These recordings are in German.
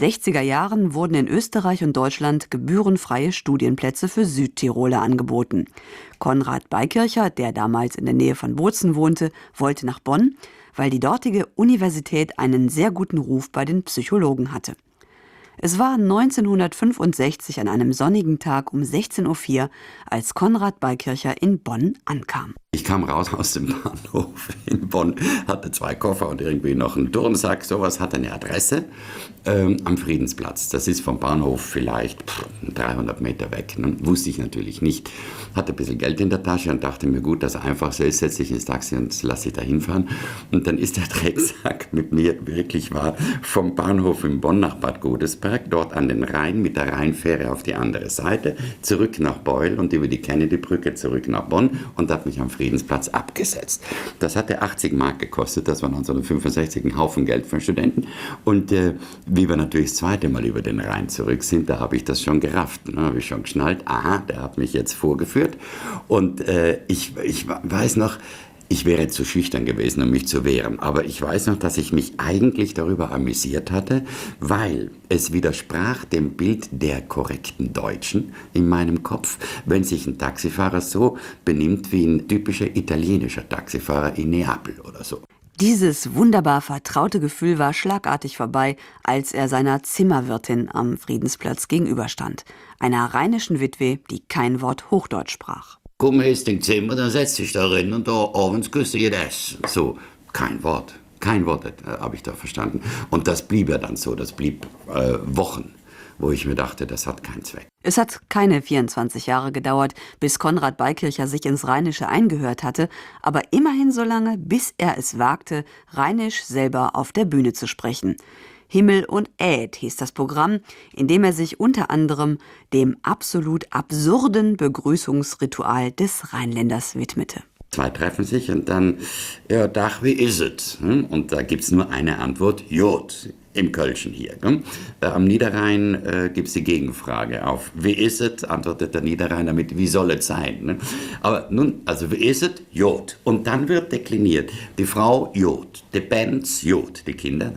60er Jahren wurden in Österreich und Deutschland gebührenfreie Studienplätze für Südtiroler angeboten. Konrad Beikircher, der damals in der Nähe von Bozen wohnte, wollte nach Bonn, weil die dortige Universität einen sehr guten Ruf bei den Psychologen hatte. Es war 1965 an einem sonnigen Tag um 16:04 Uhr, als Konrad Beikircher in Bonn ankam. Ich kam raus aus dem Bahnhof in Bonn, hatte 2 Koffer und irgendwie noch einen Turnsack, sowas, hatte eine Adresse am Friedensplatz. Das ist vom Bahnhof vielleicht 300 Meter weg. Ne? Wusste ich natürlich nicht. Hatte ein bisschen Geld in der Tasche und dachte mir, gut, das Einfachste ist, setze ich ins Taxi und lasse ich da hinfahren. Und dann ist der Drecksack mit mir wirklich wahr vom Bahnhof in Bonn nach Bad Godesberg, dort an den Rhein mit der Rheinfähre auf die andere Seite, zurück nach Beul und über die Kennedy-Brücke zurück nach Bonn und hat mich am Friedensplatz abgesetzt. Das hatte 80 Mark gekostet, das war 1965 ein Haufen Geld für Studenten. Und wie wir natürlich das zweite Mal über den Rhein zurück sind, da habe ich das schon gerafft. Da habe ich schon geschnallt, aha, der hat mich jetzt vorgeführt. Und ich weiß noch, ich wäre zu schüchtern gewesen, um mich zu wehren. Aber ich weiß noch, dass ich mich eigentlich darüber amüsiert hatte, weil es widersprach dem Bild der korrekten Deutschen in meinem Kopf, wenn sich ein Taxifahrer so benimmt wie ein typischer italienischer Taxifahrer in Neapel oder so. Dieses wunderbar vertraute Gefühl war schlagartig vorbei, als er seiner Zimmerwirtin am Friedensplatz gegenüberstand. Einer rheinischen Witwe, die kein Wort Hochdeutsch sprach. Komm jetzt ins Zimmer, dann setz dich da rein und da abends küsst ihr das. So, kein Wort habe ich da verstanden. Und das blieb ja dann so, das blieb Wochen, wo ich mir dachte, das hat keinen Zweck. Es hat keine 24 Jahre gedauert, bis Konrad Beikircher sich ins Rheinische eingehört hatte, aber immerhin so lange, bis er es wagte, Rheinisch selber auf der Bühne zu sprechen. Himmel und Äd hieß das Programm, in dem er sich unter anderem dem absolut absurden Begrüßungsritual des Rheinländers widmete. 2 treffen sich und dann, ja, Dach, wie is it? Und da gibt's nur eine Antwort, Jod, im Kölschen hier. Am Niederrhein gibt's die Gegenfrage auf, wie is it? Antwortet der Niederrheiner mit, wie soll es sein? Aber nun, also wie is it? Jod. Und dann wird dekliniert, die Frau Jod, die Benz Jod, die Kinder,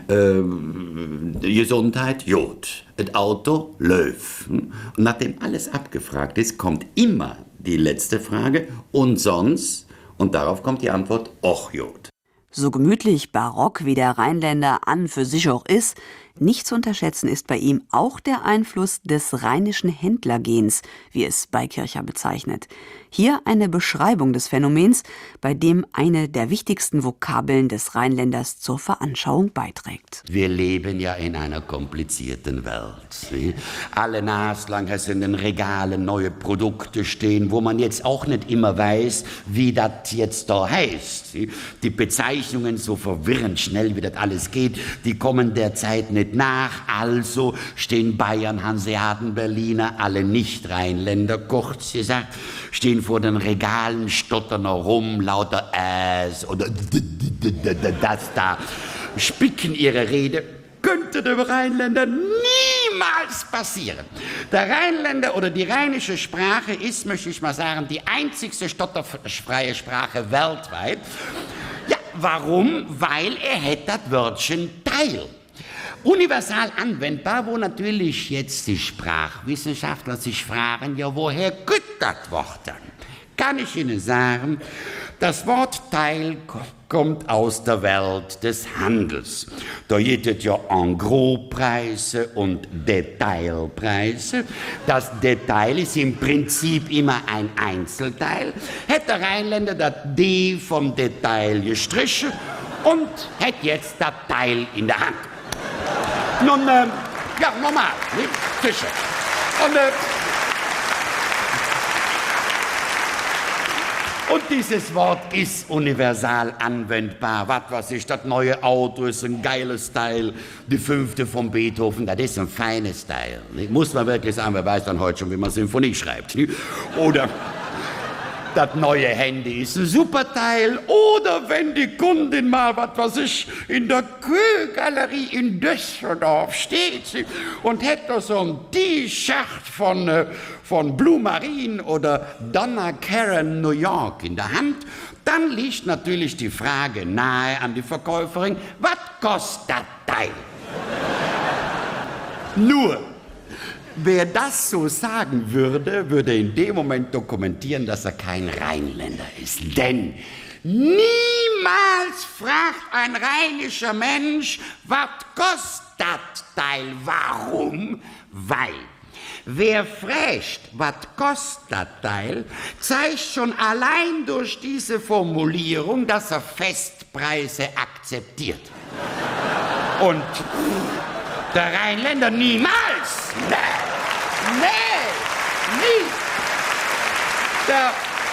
die Gesundheit Jod, das Auto Löw. Und nachdem alles abgefragt ist, kommt immer die letzte Frage, und sonst? Und darauf kommt die Antwort, och Jod. So gemütlich barock wie der Rheinländer an für sich auch ist, nicht zu unterschätzen ist bei ihm auch der Einfluss des rheinischen Händlergens, wie es Beikircher bezeichnet. Hier eine Beschreibung des Phänomens, bei dem eine der wichtigsten Vokabeln des Rheinländers zur Veranschauung beiträgt. Wir leben ja in einer komplizierten Welt. Alle naslang hast in den Regalen neue Produkte stehen, wo man jetzt auch nicht immer weiß, wie das jetzt da heißt. Die Bezeichnungen so verwirrend schnell, wie das alles geht, die kommen derzeit nicht nach. Also stehen Bayern, Hanseaten, Berliner, alle Nicht-Rheinländer, kurz gesagt, stehen vor den Regalen, stottern herum, lauter oder das da, spicken ihre Rede. Könnte dem Rheinländer niemals passieren. Der Rheinländer oder die rheinische Sprache ist, möchte ich mal sagen, die einzigste stotterfreie Sprache weltweit. Ja, warum? Weil er hätte das Wörtchen Teil. Universal anwendbar, wo natürlich jetzt die Sprachwissenschaftler sich fragen, ja, woher kommt das Wort dann? Kann ich Ihnen sagen, das Wort Teil kommt aus der Welt des Handels. Da gibt es ja En-Gros-Preise und Detailpreise. Das Detail ist im Prinzip immer ein Einzelteil. Hätte der Rheinländer das D vom Detail gestrichen und hätte jetzt das Teil in der Hand. Nun, ja, normal, nicht? Sicher. Und dieses Wort ist universal anwendbar. Was weiß ich, das neue Auto ist ein geiles Teil. Die 5. von Beethoven, das ist ein feines Teil. Nicht? Muss man wirklich sagen, wer weiß dann heute schon, wie man Symphonie schreibt. Nicht? Oder das neue Handy ist ein super Teil. Oder wenn die Kundin mal, was weiß ich, in der Kö-Galerie in Düsseldorf steht und hätte so ein T-Shirt von Blue Marine oder Donna Karan New York in der Hand, dann liegt natürlich die Frage nahe an die Verkäuferin, was kostet das Teil? Nur, wer das so sagen würde, würde in dem Moment dokumentieren, dass er kein Rheinländer ist. Denn niemals fragt ein rheinischer Mensch, was kostet das Teil? Warum? Weil wer fragt, was kostet das Teil, zeigt schon allein durch diese Formulierung, dass er Festpreise akzeptiert. Und der Rheinländer niemals. Nee, nie. Der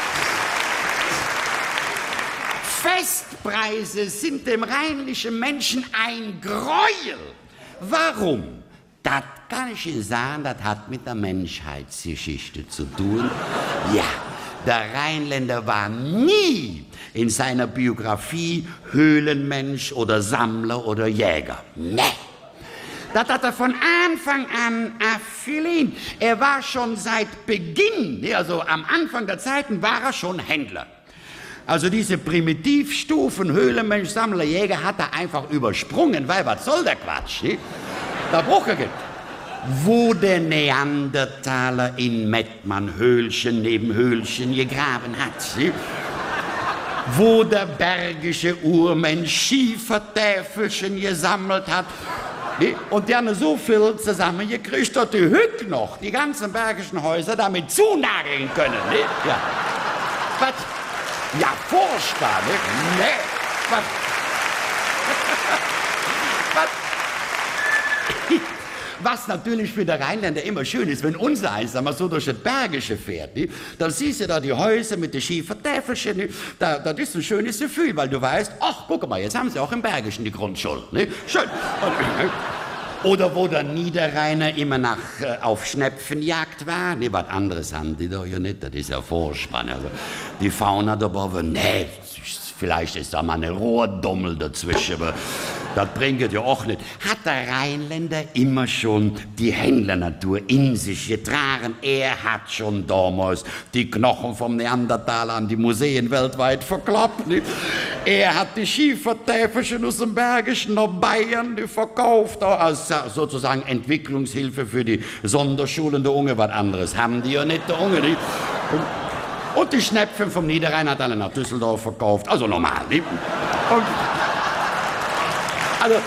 Festpreise sind dem rheinischen Menschen ein Gräuel. Warum? Das kann ich Ihnen sagen, das hat mit der Menschheitsgeschichte zu tun. Ja, der Rheinländer war nie in seiner Biografie Höhlenmensch oder Sammler oder Jäger. Nee. Das hat er von Anfang an abgelehnt. Er war schon seit Beginn, also am Anfang der Zeiten, war er schon Händler. Also diese Primitivstufen, Höhlenmensch, Sammler, Jäger, hat er einfach übersprungen, weil was soll der Quatsch? Ne? Der Brucher geht. Wo der Neandertaler in Mettmann Höhlchen neben Höhlchen gegraben hat. Ne? Wo der bergische Urmensch Schiefertäfelchen gesammelt hat. Ne? Und die haben so viel zusammengekriegt, dass die Hütte noch die ganzen bergischen Häuser damit zunageln können. Ne? Ja. Was? Ja, furchtbar, ne? Nee. Was? Was natürlich für den Rheinländer immer schön ist, wenn unser Eis mal so durch das Bergische fährt, ne? Dann siehst du da die Häuser mit den schiefen Täfelchen, ne? Das ist ein schönes Gefühl, weil du weißt, ach, guck mal, jetzt haben sie auch im Bergischen die Grundschule. Ne? Schön. Oder wo der Niederrheiner immer auf Schnepfenjagd war. Ne, was anderes haben die doch ja nicht, das ist ja furchtbar. Also, die Fauna da oben, nee, vielleicht ist da mal eine Rohrdommel dazwischen, aber das bringt ja auch nicht. Hat der Rheinländer immer schon die Händlernatur in sich getragen. Er hat schon damals die Knochen vom Neandertaler an die Museen weltweit verkloppt. Nicht? Er hat die Schiefertäfelchen aus dem Bergischen nach Bayern verkauft, als sozusagen Entwicklungshilfe für die Sonderschulen der Unge. Was anderes haben die ja nicht, der Unge. Nicht? Und die Schnepfen vom Niederrhein hat alle nach Düsseldorf verkauft. Also normal. Nicht? Und also,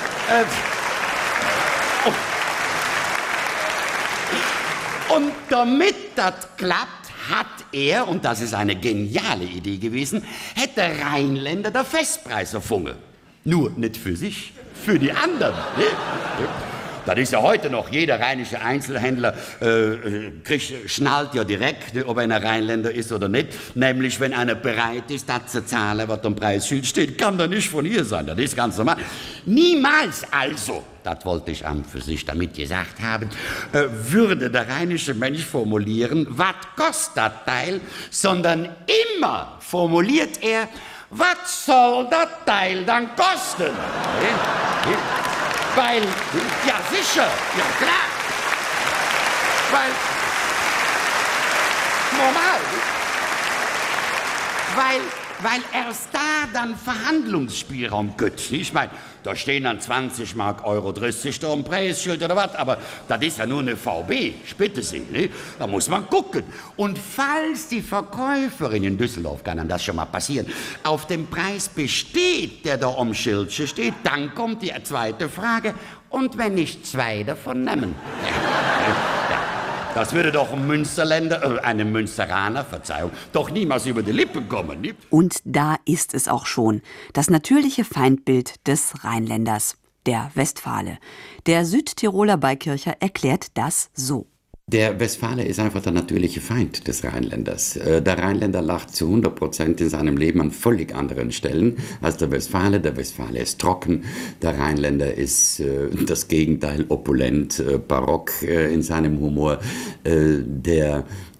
und damit das klappt, hat er, und das ist eine geniale Idee gewesen, hätte der Rheinländer der Festpreis erfunden. Nur nicht für sich, für die anderen. Ne? Das ist ja heute noch, jeder rheinische Einzelhändler schnallt ja direkt, ne, ob er ein Rheinländer ist oder nicht. Nämlich, wenn einer bereit ist, das zu zahlen, was am Preisschild steht, kann der nicht von hier sein. Das ist ganz normal. Niemals also, das wollte ich an für sich damit gesagt haben, würde der rheinische Mensch formulieren, was kostet das Teil, sondern immer formuliert er, was soll das Teil dann kosten? Weil, ja sicher, ja klar, weil, normal, weil erst da dann Verhandlungsspielraum gibt. Ich meine, da stehen dann 20 Mark Euro 30 da im Preisschild oder was, aber das ist ja nur eine VB, bitte Sie, ne? Da muss man gucken. Und falls die Verkäuferin in Düsseldorf, kann dann das schon mal passieren, auf dem Preis besteht, der da am Schildchen steht, dann kommt die zweite Frage, und wenn ich zwei davon nehmen? Das würde doch einem Münsteraner, Verzeihung, doch niemals über die Lippen kommen. Nicht? Und da ist es auch schon, das natürliche Feindbild des Rheinländers, der Westfale. Der Südtiroler Beikircher erklärt das so. Der Westfale ist einfach der natürliche Feind des Rheinländers. Der Rheinländer lacht zu 100% in seinem Leben an völlig anderen Stellen als der Westfale. Der Westfale ist trocken, der Rheinländer ist das Gegenteil, opulent, barock in seinem Humor. Der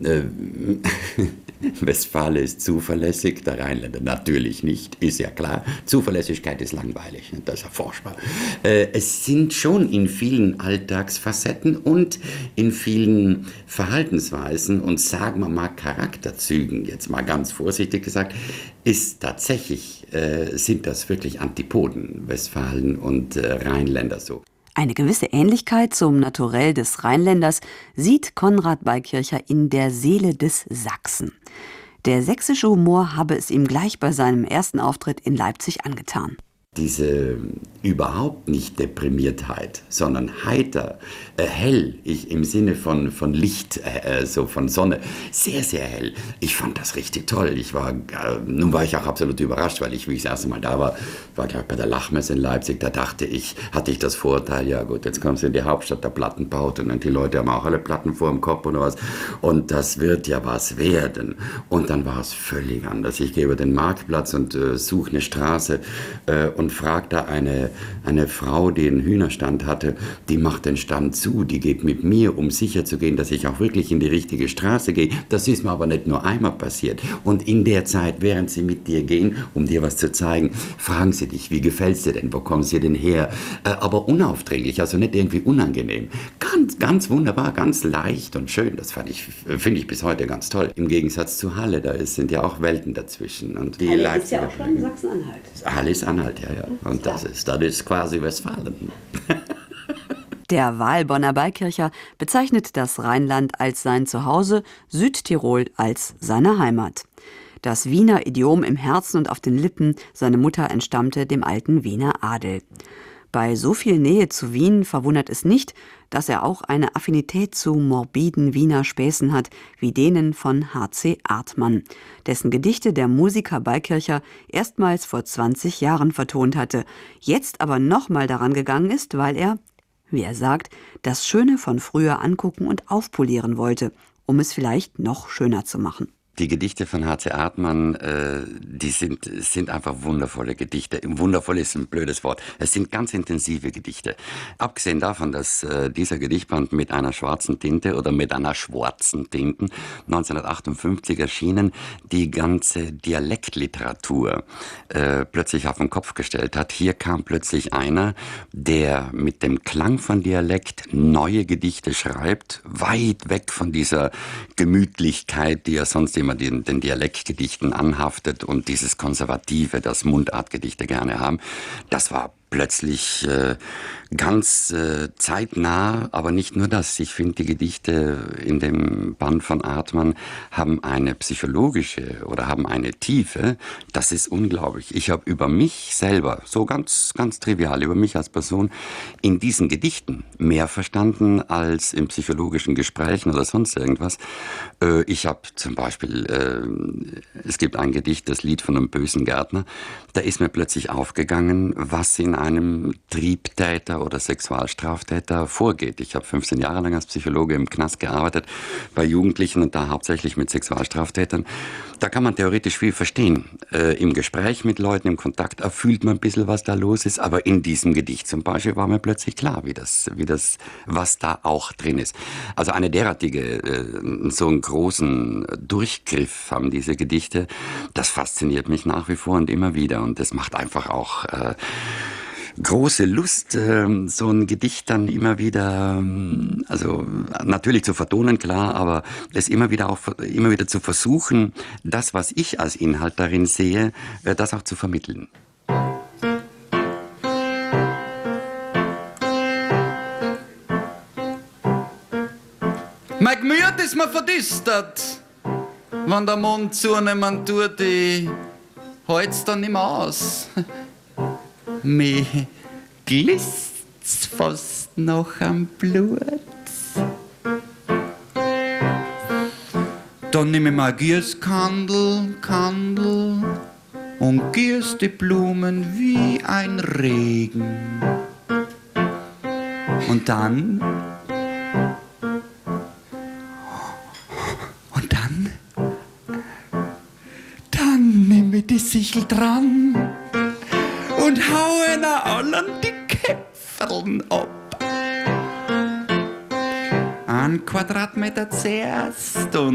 Westfale ist zuverlässig, der Rheinländer natürlich nicht, ist ja klar. Zuverlässigkeit ist langweilig, das ist ja furchtbar. Es sind schon in vielen Alltagsfacetten und in vielen Verhaltensweisen und sagen wir mal Charakterzügen, jetzt mal ganz vorsichtig gesagt, ist tatsächlich, sind das wirklich Antipoden, Westfalen und Rheinländer so. Eine gewisse Ähnlichkeit zum Naturell des Rheinländers sieht Konrad Beikircher in der Seele des Sachsen. Der sächsische Humor habe es ihm gleich bei seinem ersten Auftritt in Leipzig angetan. Diese überhaupt nicht Deprimiertheit, sondern heiter, hell, im Sinne von Licht, so von Sonne, sehr, sehr hell. Ich fand das richtig toll. Nun war ich auch absolut überrascht, weil wie ich das erste Mal da war gleich bei der Lachmesse in Leipzig, da hatte ich das Vorurteil, ja gut, jetzt kommst du in die Hauptstadt der Plattenbaut und die Leute haben auch alle Platten vor dem Kopf oder was und das wird ja was werden. Und dann war es völlig anders. Ich gehe über den Marktplatz und suche eine Straße und fragt da eine Frau, die einen Hühnerstand hatte, die macht den Stand zu, die geht mit mir, um sicher zu gehen, dass ich auch wirklich in die richtige Straße gehe. Das ist mir aber nicht nur einmal passiert. Und in der Zeit, während sie mit dir gehen, um dir was zu zeigen, fragen sie dich, wie gefällt's dir denn, wo kommen sie denn her? Aber unaufdringlich, also nicht irgendwie unangenehm. Ganz, ganz wunderbar, ganz leicht und schön. Das finde ich bis heute ganz toll. Im Gegensatz zu Halle, sind ja auch Welten dazwischen. Und die Halle ist ja auch schon Sachsen-Anhalt. Halle ist Anhalt, ja. Und das ist quasi Westfalen. Der Wahlbonner Beikircher bezeichnet das Rheinland als sein Zuhause, Südtirol als seine Heimat. Das Wiener Idiom im Herzen und auf den Lippen, seine Mutter entstammte dem alten Wiener Adel. Bei so viel Nähe zu Wien verwundert es nicht, dass er auch eine Affinität zu morbiden Wiener Späßen hat, wie denen von H.C. Artmann, dessen Gedichte der Musiker Beikircher erstmals vor 20 Jahren vertont hatte, jetzt aber nochmal daran gegangen ist, weil er, wie er sagt, das Schöne von früher angucken und aufpolieren wollte, um es vielleicht noch schöner zu machen. Die Gedichte von H.C. Artmann, die sind einfach wundervolle Gedichte. Wundervoll ist ein blödes Wort. Es sind ganz intensive Gedichte. Abgesehen davon, dass dieser Gedichtband mit einer schwarzen Tinte oder mit einer schwarzen Tinte 1958 erschienen, die ganze Dialektliteratur plötzlich auf den Kopf gestellt hat. Hier kam plötzlich einer, der mit dem Klang von Dialekt neue Gedichte schreibt, weit weg von dieser Gemütlichkeit, die er sonst immer den Dialektgedichten anhaftet und dieses Konservative, das Mundartgedichte gerne haben. Das war plötzlich ganz zeitnah, aber nicht nur das. Ich finde, die Gedichte in dem Band von Artmann haben eine psychologische oder haben eine Tiefe, das ist unglaublich. Ich habe über mich selber, so ganz, ganz trivial, über mich als Person in diesen Gedichten mehr verstanden als in psychologischen Gesprächen oder sonst irgendwas. Ich habe zum Beispiel, es gibt ein Gedicht, das Lied von einem bösen Gärtner, da ist mir plötzlich aufgegangen, was in einem Triebtäter oder Sexualstraftäter vorgeht. Ich habe 15 Jahre lang als Psychologe im Knast gearbeitet, bei Jugendlichen und da hauptsächlich mit Sexualstraftätern. Da kann man theoretisch viel verstehen. Im Gespräch mit Leuten, im Kontakt erfühlt man ein bisschen, was da los ist, aber in diesem Gedicht zum Beispiel war mir plötzlich klar, was da auch drin ist. Also eine derartige, so einen großen Durchgriff haben diese Gedichte, das fasziniert mich nach wie vor und immer wieder und das macht einfach auch große Lust, so ein Gedicht dann immer wieder, also natürlich zu vertonen, klar, aber es immer wieder zu versuchen, das, was ich als Inhalt darin sehe, das auch zu vermitteln. Mein Gemüt ist mir verdüstert, wenn der Mund zunehmen tut, ich halt's dann nicht mehr aus. Mich glist's fast noch am Blut. Dann nehm ich mal Gießkandel und gieß die Blumen wie ein Regen. Und dann nimm ich die Sichel dran und hau einer allen die Käpferln ab. 1 Quadratmeter zuerst und